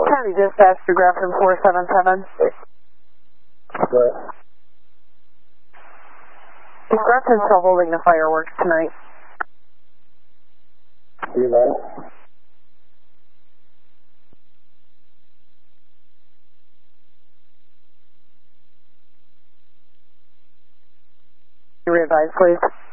County Dispatch to Grafton 477. Go ahead. Is Grafton still holding the fireworks tonight? You right? Revise, please.